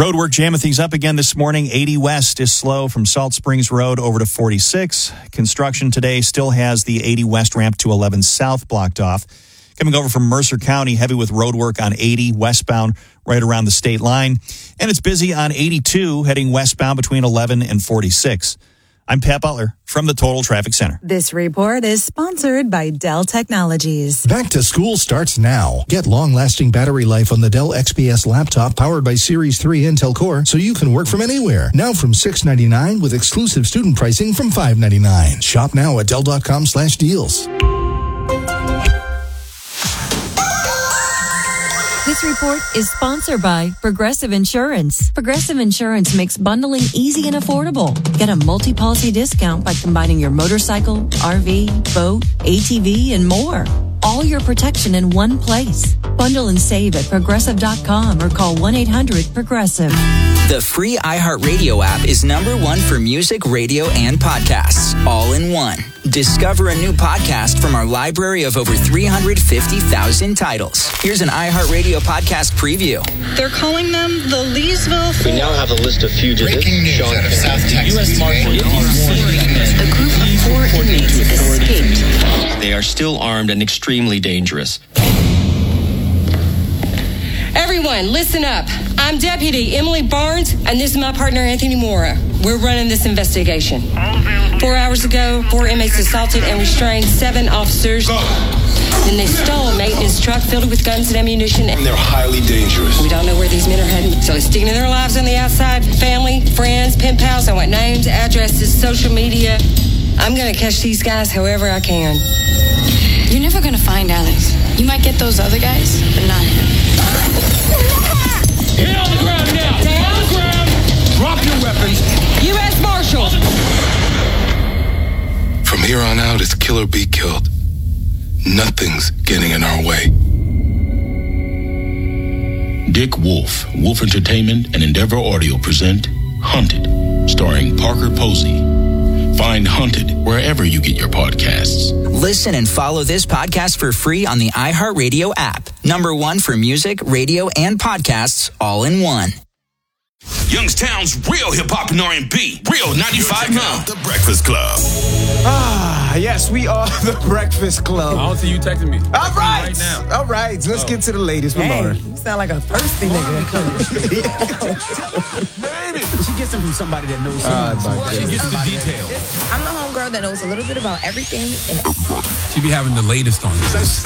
Roadwork jamming things up again this morning. 80 West is slow from Salt Springs Road over to 46. Construction today still has the 80 West ramp to 11 South blocked off. Coming over from Mercer County, heavy with road work on 80 westbound right around the state line. And it's busy on 82 heading westbound between 11 and 46. I'm Pat Butler from the Total Traffic Center. This report is sponsored by Dell Technologies. Back to school starts now. Get long-lasting battery life on the Dell XPS laptop powered by Series 3 Intel Core so you can work from anywhere. Now from $699 with exclusive student pricing from $599. Shop now at Dell.com/deals. This report is sponsored by Progressive Insurance. Progressive Insurance makes bundling easy and affordable. Get a multi-policy discount by combining your motorcycle, RV, boat, ATV, and more. All your protection in one place. Bundle and save at Progressive.com or call 1-800-PROGRESSIVE. The free iHeartRadio app is #1 for music, radio, and podcasts, all in one. Discover a new podcast from our library of over 350,000 titles. Here's an iHeartRadio podcast preview. They're calling them the Leesville Four. We now have a list of fugitives. Breaking news out of South Texas. U.S. Marshal. A group of 4 inmates escaped. They are still armed and extremely dangerous. Everyone, listen up. I'm Deputy Emily Barnes, and this is my partner, Anthony Mora. We're running this investigation. 4 hours ago, 4 inmates assaulted and restrained 7 officers. Then they stole a maintenance truck filled with guns and ammunition. And they're highly dangerous. We don't know where these men are heading, so they're sticking to their lives on the outside. Family, friends, pen pals, I want names, addresses, social media. I'm going to catch these guys however I can. You're never going to find Alex. You might get those other guys, but not him. Get on the ground now! Stay on the ground! Drop your weapons. U.S. Marshals! From here on out, it's kill or be killed. Nothing's getting in our way. Dick Wolf, Wolf Entertainment, and Endeavor Audio present Hunted, starring Parker Posey. Find Hunted wherever you get your podcasts. Listen and follow this podcast for free on the iHeartRadio app. #1 for music, radio, and podcasts, all in one. Youngstown's real hip-hop and R&B. Real 95.9. The Breakfast Club. Yes, we are the Breakfast Club. I don't see you texting me. All right. Right now. All right. Let's get to the latest with Lauren. You sound like a thirsty nigga. She gets them from somebody that knows somebody. She gets the details. I'm the homegirl that knows a little bit about everything. She be having the latest on you.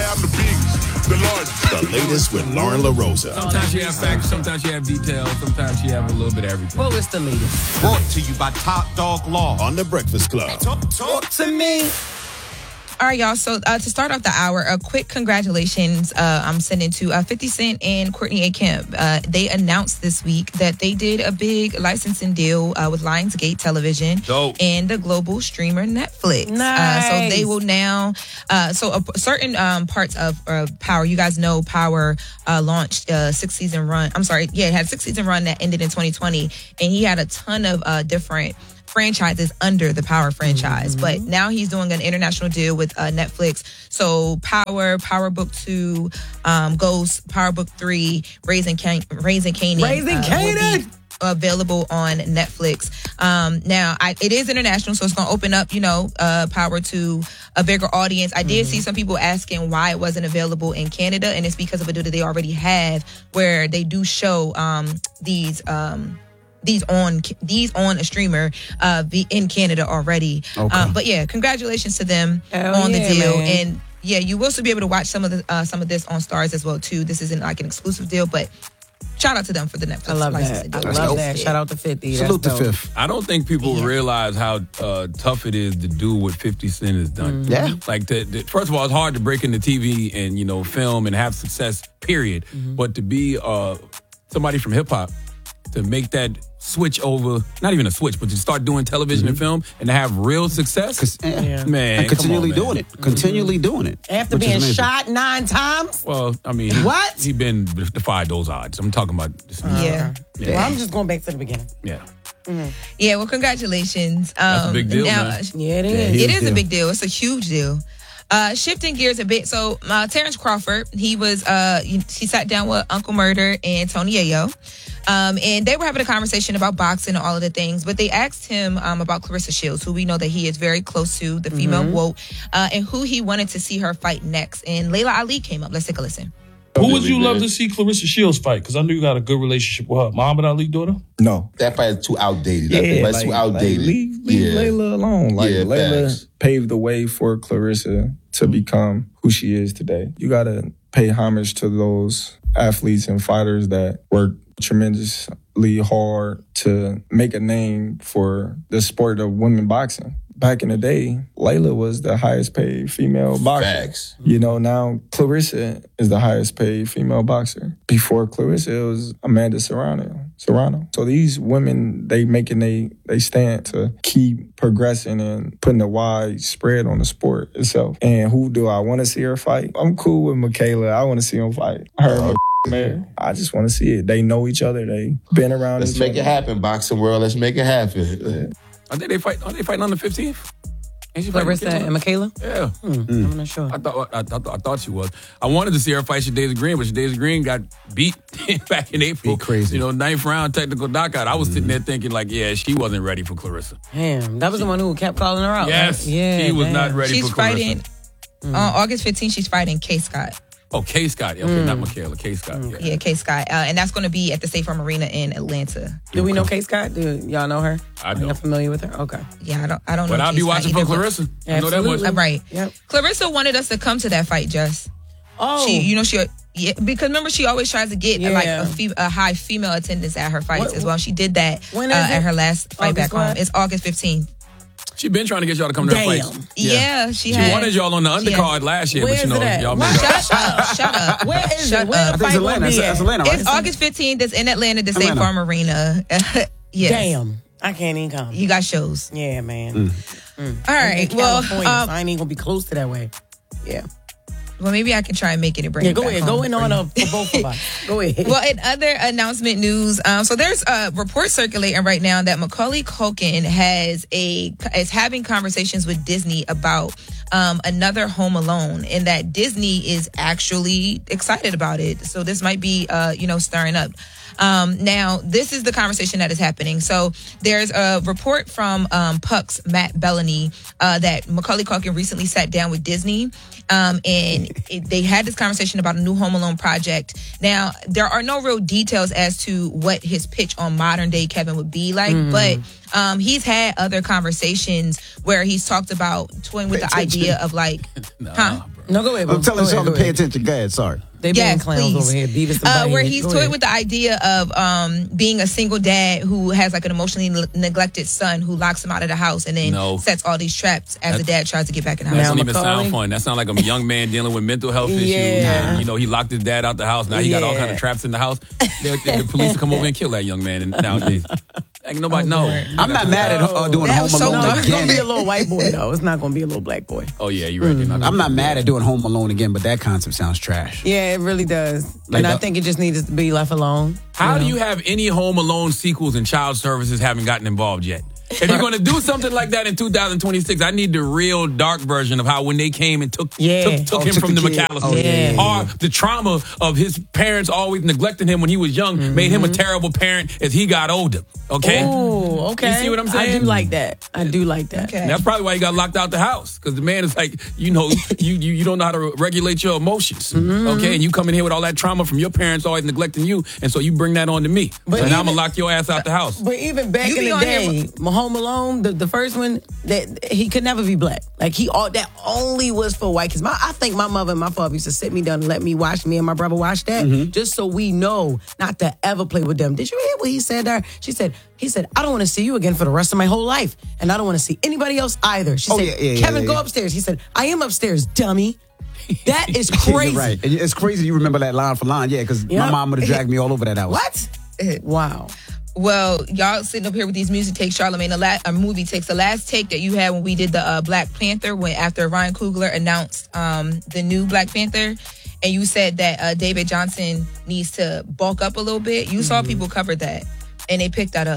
The latest with Lauren LaRosa. Sometimes she have facts, sometimes she have details, sometimes she have a little bit of everything. Well, it's the latest. Brought to you by Top Dog Law on The Breakfast Club. Talk to me. All right, y'all. So to start off the hour, a quick congratulations I'm sending to 50 Cent and Courtney A. Kemp. They announced this week that they did a big licensing deal with Lionsgate Television and the global streamer Netflix. Nice. So they will now, certain parts of Power, you guys know Power launched a 6-season run. I'm sorry, yeah, it had a 6-season run that ended in 2020, and he had a ton of different franchises under the Power franchise, but now he's doing an international deal with Netflix. So Power, Power Book 2, Ghost, Power Book 3, Raising Kanan. Will be available on Netflix. Now, it is international, so it's going to open up, Power to a bigger audience. I did see some people asking why it wasn't available in Canada, and it's because of a deal that they already have where they do show these on a streamer in Canada already. Okay. But yeah, congratulations to them on the deal. Man. And yeah, you will still be able to watch some of this on Stars as well too. This isn't like an exclusive deal, but shout out to them for the Netflix. I love that. I love that. Shout out to 50. Salute to Fifth. I don't think people realize how tough it is to do what 50 Cent has done. Yeah. Like, first of all, it's hard to break into TV and, film and have success, period. But to be somebody from hip-hop, to make that switch over, not even a switch, but to start doing television and film and to have real success, man. And continually doing it. Continually doing it. After being shot 9 times? Well, I mean, what? He been defied those odds. I'm talking about this. Yeah. Well, I'm just going back to the beginning. Yeah. Yeah, well, congratulations. That's a big deal, man. Yeah, it is. It is a big deal. It's a huge deal. Shifting gears a bit. So Terrence Crawford, he sat down with Uncle Murder and Tony Ayo. And they were having a conversation about boxing and all of the things, but they asked him about Clarissa Shields, who we know that he is very close to, the female GOAT, and who he wanted to see her fight next. And Layla Ali came up. Let's take a listen. Who would you love to see Clarissa Shields fight? Because I knew you got a good relationship with her. Muhammad Ali daughter? No. That fight is too outdated. I think that's too outdated. Leave Layla alone. Layla paved the way for Clarissa to become who she is today. You got to pay homage to those athletes and fighters that worked tremendously hard to make a name for the sport of women boxing. Back in the day, Layla was the highest paid female boxer. Facts. Now Clarissa is the highest paid female boxer. Before Clarissa, it was Amanda Serrano. So these women, they stand to keep progressing and putting a wide spread on the sport itself. And who do I want to see her fight? I'm cool with Michaela. I want to see them fight. Her man. I just want to see it. They know each other. They been around. Let's make it happen, boxing world. Let's make it happen. I think they fighting on the 15th. Clarissa and Michaela? Yeah. I'm not sure. I thought she was. I wanted to see her fight Shadaza Green, but Shadaza Green got beat back in April. Crazy. 9th round technical knockout. I was sitting there thinking she wasn't ready for Clarissa. Damn, that was the one who kept calling her out. Yes. Right? Yeah. She was not ready for Clarissa. She's fighting on August 15th. She's fighting Kay Scott. Oh, Kay Scott. Okay, not Michaela. Kay Scott. Yeah, Kay Scott. And that's going to be at the State Farm Arena in Atlanta. Do we know Kay Scott? Do y'all know her? I don't. Are you familiar with her? Okay. Yeah, I don't know. But I'll be watching for Clarissa. I know that much. Right. Yep. Clarissa wanted us to come to that fight, Jess. Oh. Because remember, she always tries to get a high female attendance at her fights as well. She did that at her last fight back home. It's August 15th. She been trying to get y'all to come to her fight. Yeah, she wanted y'all on the undercard last year, but y'all made Shut up. Where is it? Where the fight will be at? Atlanta, right? It's August 15th. It's in Atlanta, the State Farm Arena. Yes. Damn. I can't even come. You got shows. Yeah, man. All right. Well, I ain't even gonna be close to that way. Yeah. Well, maybe I can try and make it and bring it back home. Go in on for both of us. Go ahead. Well, in other announcement news, so there's a report circulating right now that Macaulay Culkin is having conversations with Disney about another Home Alone, and that Disney is actually excited about it. So this might be, stirring up. Now, this is the conversation that is happening. So there's a report from Puck's Matt Bellany that Macaulay Culkin recently sat down with Disney, and they had this conversation about a new Home Alone project. Now, there are no real details as to what his pitch on modern day Kevin would be like, but he's had other conversations where he's talked about toying with the idea of No, go ahead. I'm telling you to pay attention. Go ahead. Sorry. They being clowns over here. Beat us where he's toyed with the idea of being a single dad who has an emotionally neglected son who locks him out of the house and then sets all these traps as the dad tries to get back in the house. That doesn't even sound fun. That sounds like a young man dealing with mental health issues. And, he locked his dad out the house. Now he got all kind of traps in the house. The police come over and kill that young man nowadays. Ain't nobody know. I'm not mad at doing Home Alone It's going to be a little white boy, though. It's not going to be a little black boy. Oh, yeah, you're right. I'm not mad at doing Home Alone again, but that concept sounds trash. Yeah, it really does. And I think it just needs to be left alone. How do you have any Home Alone sequels and child services haven't gotten involved yet? If you're going to do something like that in 2026, I need the real dark version of how when they came and took him from the McAllisters. Or the trauma of his parents always neglecting him when he was young made him a terrible parent as he got older. Okay? Oh, okay. You see what I'm saying? I do like that. Okay. And that's probably why he got locked out the house. Because the man is like, you don't know how to regulate your emotions. Okay? And you come in here with all that trauma from your parents always neglecting you. And so you bring that on to me. But so now I'm going to lock your ass out the house. But even back in the day, Home Alone, the first one, that he could never be black. That only was for white kids. I think my mother and my father used to sit me down and let me and my brother watch that, just so we know not to ever play with them. Did you hear what he said there? He said, I don't want to see you again for the rest of my whole life, and I don't want to see anybody else either. She said, Kevin, go upstairs. He said, I am upstairs, dummy. That is crazy. Right. And it's crazy you remember that line for line. Yeah, because my mom would have dragged me all over that house. What? Wow. Well, y'all sitting up here with these music takes, Charlamagne, movie takes. The last take that you had when we did the Black Panther, after Ryan Coogler announced the new Black Panther, and you said that David Johnson needs to bulk up a little bit. You saw people cover that, and they picked that up.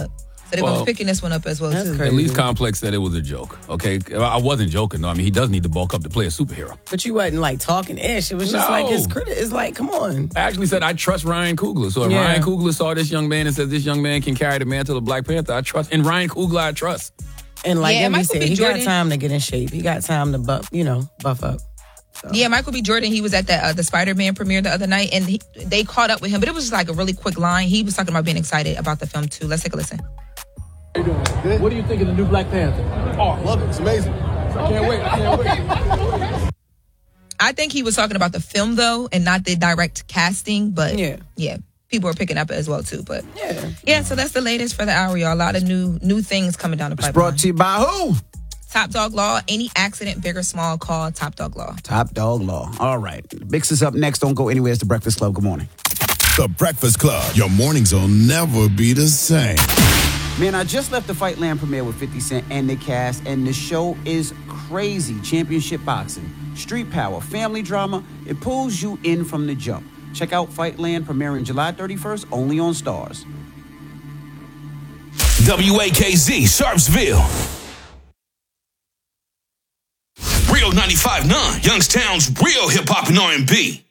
So they're going to be picking this one up as well, too. At least Complex said it was a joke, okay? I wasn't joking, though. I mean, he does need to bulk up to play a superhero. But you wasn't, like, talking ish. It was just like, it's like, come on. I actually said I trust Ryan Coogler. So if Ryan Coogler saw this young man and said this young man can carry the mantle of Black Panther, I trust. And Ryan Coogler, I trust. And like Emmy said, he got time to get in shape. He got time to buff up. So. Yeah, Michael B. Jordan, he was at the Spider-Man premiere the other night, and they caught up with him, but it was just like a really quick line. He was talking about being excited about the film, too. Let's take a listen. How you doing? Good? What do you think of the new Black Panther? Oh, I love it. It's amazing. I can't wait. I think he was talking about the film, though, and not the direct casting, but yeah. People are picking up as well, too. But yeah, so that's the latest for the hour, y'all. A lot of new things coming down the pipeline. It's brought to you by who? Top Dog Law. Any accident, big or small, call Top Dog Law. Top Dog Law. All right. Bix is up next. Don't go anywhere. It's The Breakfast Club. Good morning. The Breakfast Club. Your mornings will never be the same. Man, I just left the Fightland premiere with 50 Cent and the cast, and the show is crazy. Championship boxing, street power, family drama. It pulls you in from the jump. Check out Fightland premiering July 31st, only on Stars. WAKZ, Sharpsville. Real 95.9, Youngstown's real hip-hop and R&B.